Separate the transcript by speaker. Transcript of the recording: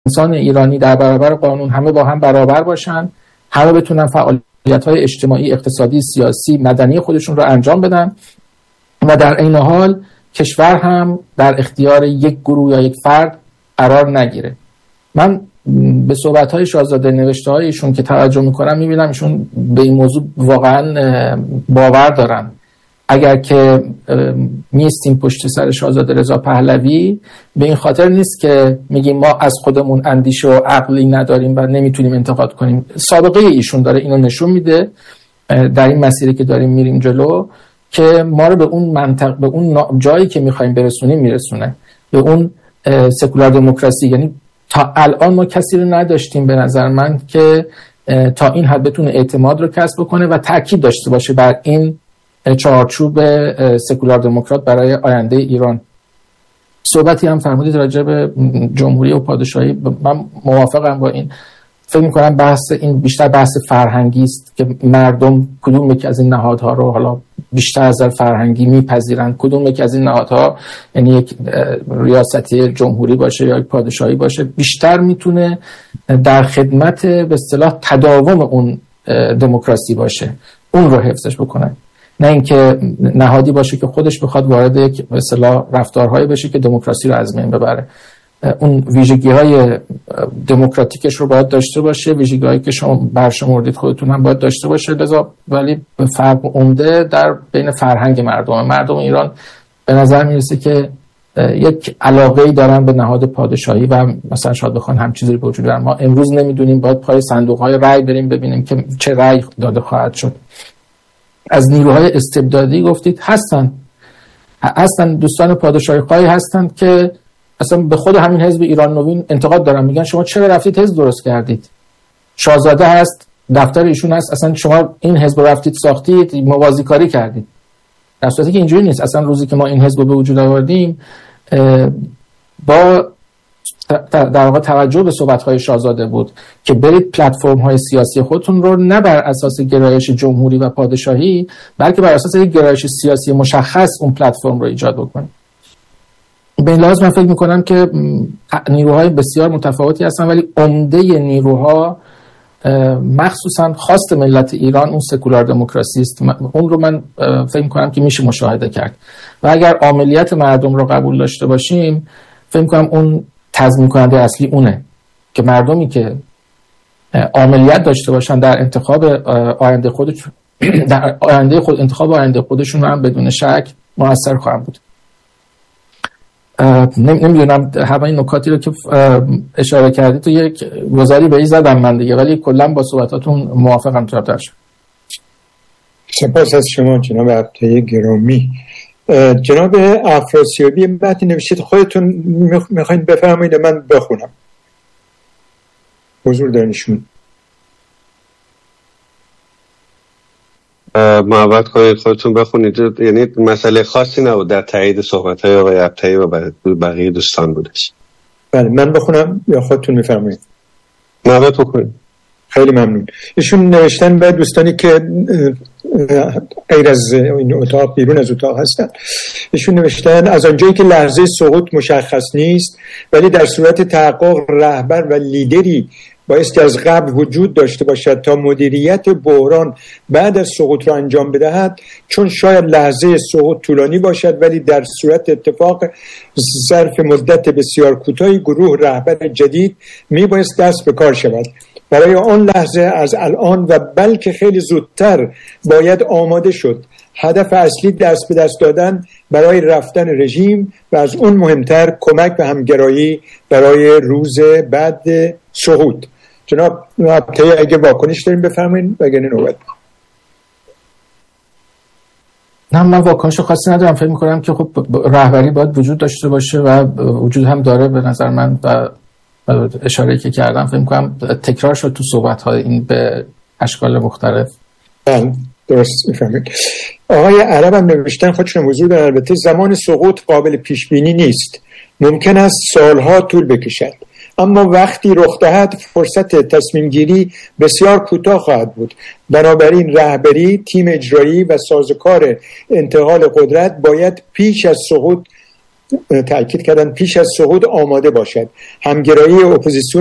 Speaker 1: انسان ایرانی در برابر قانون همه با هم برابر باشن، همه بتونن فعالیت‌های اجتماعی، اقتصادی، سیاسی، مدنی خودشون رو انجام بدن و در این حال کشور هم در اختیار یک گروه یا یک فرد قرار نگیره. من به صحبت‌های شاهزاده، نوشته‌های ایشون که توجه می‌کنم می‌بینم ایشون به این موضوع واقعاً باور دارن. اگر که میستیم پشت سر شاهزاده رضا پهلوی به این خاطر نیست که میگیم ما از خودمون اندیشه و عقلی نداریم و نمیتونیم انتقاد کنیم. سابقه ایشون داره اینو نشون میده در این مسیری که داریم میریم جلو که ما رو به اون منطقه، به اون جایی که میخوایم برسونیم میرسونه، به اون سکولار دموکراسی. یعنی تا الان ما کسی رو نداشتیم به نظر من که تا این حد بتونه اعتماد رو کسب کنه و تاکید داشته باشه بر این چارچوب سکولار دموکرات برای آینده ایران. صحبتی هم فرمودید راجع به جمهوری و پادشاهی، من موافقم با این. فکر می‌کنم بحث این بیشتر بحث فرهنگی است که مردم کدوم یکی از این نهادها رو حالا بیشتر از فرهنگی میپذیرن، کدوم یکی از این نهادها، یعنی یک ریاستی جمهوری باشه یا یک پادشاهی باشه، بیشتر میتونه در خدمت به اصطلاح تداوم اون دموکراسی باشه، اون رو حفظش بکنه، نه اینکه نهادی باشه که خودش بخواد وارد یک به اصطلاح رفتارهایی بشه که دموکراسی رو از بین ببره. اون ویژگی‌های دموکراتیکش رو باید داشته باشه، ویژگی‌هایی که شما برشمردید خودتون هم باید داشته باشه. لذا ولی فرق عمده در بین فرهنگ مردم ایران به نظر میرسه که یک علاقه‌ای دارن به نهاد پادشاهی و مثلا شاید بخوان هم چیزی به وجود بیارن. ما امروز نمیدونیم، باید پای صندوق‌های رأی بریم ببینیم که چه رأی داده خواهد شد. از نیروهای استبدادی گفتید، هستن دوستان پادشاهی خواهی هستن که اصلا به خود همین حزب ایران نوین انتقاد دارن، میگن شما چرا رفتید حزب درست کردید؟ شاهزاده هست، دفتر ایشون هست، اصلا شما این حزب رفتید ساختید، موازی کاری کردید. در صورتی که اینجوری نیست. اصلا روزی که ما این حزب به وجود آوردیم با در واقع توجه به صحبت‌های شاهزاده بود که برید پلتفرم‌های سیاسی خودتون رو نه بر اساس گرایش جمهوری و پادشاهی، بلکه بر اساس یک گرایش سیاسی مشخص اون پلتفرم رو ایجاد بکنید. به این لحاظ من فکر می‌کنم که نیروهای بسیار متفاوتی هستن، ولی عمده نیروها مخصوصاً خواست ملت ایران اون سکولار دموکراسی است. اون رو من فکر می‌کنم که میشه مشاهده کرد و اگر عاملیت مردم رو قبول داشته باشیم، فکر می‌کنم اون تضمین کننده اصلی اونه که مردمی که عاملیت داشته باشن در انتخاب آینده خودشون، در انتخاب آینده خودشون هم بدون شک موثر خواهند بود. نمیدونم همه این نکاتی رو که اشاره کردید تو یک گزاری به این زدم من دیگه، ولی کلا با صحبتاتون موافقم.
Speaker 2: سپاس از شما جناب عبدالله گرامی. جناب افراسیابی متن نوشتید، خودتون میخواین بفرمایید من بخونم؟ حضور دارنشون
Speaker 3: محبت کنید خودتون بخونید. یعنی مسئله خاصی نبود، در تایید صحبت‌های آقای عبدالله و بقیه دوستان بودش.
Speaker 2: بله من بخونم یا خودتون میفرمایید؟
Speaker 3: محبت بکنید.
Speaker 2: خیلی ممنون. ایشون نوشتن به دوستانی که غیر از این اتاق بیرون از اتاق هستن، ایشون نوشتن از آنجایی که لحظه سقوط مشخص نیست، ولی در صورت تحقق رهبر و لیدری بایستی از قبل وجود داشته باشد تا مدیریت بحران بعد از سقوط را انجام بدهد، چون شاید لحظه سقوط طولانی باشد ولی در صورت اتفاق ظرف مدت بسیار کوتاهی گروه رهبر جدید میبایست دست به کار شود. برای آن لحظه از الان و بلکه خیلی زودتر باید آماده شد. هدف اصلی دست به دست دادن برای رفتن رژیم و از اون مهمتر کمک به همگرایی برای روز بعد سقوط. جناب عبدالله اگه واکنش داریم بفرمایید و اگه نوبت.
Speaker 1: نه من واکنش خاصی ندارم. فکر می‌کنم که خب رهبری باید وجود داشته باشه و وجود هم داره به نظر من و اشاره که کردم فکر می‌کنم تکرار شد تو صحبت‌های این به اشکال مختلف.
Speaker 2: درست می‌فهمید. آقای عرب هم نوشتن، خودشون حضور دارن، البته زمان سقوط قابل پیش بینی نیست، ممکن است سالها طول بکشد، اما وقتی رخ دهد فرصت تصمیم گیری بسیار کوتاه خواهد بود. بنابراین رهبری، تیم اجرایی و سازوکار انتقال قدرت باید پیش از سقوط تأکید کردن پیش از سقوط آماده باشد. همگرایی اپوزیسیون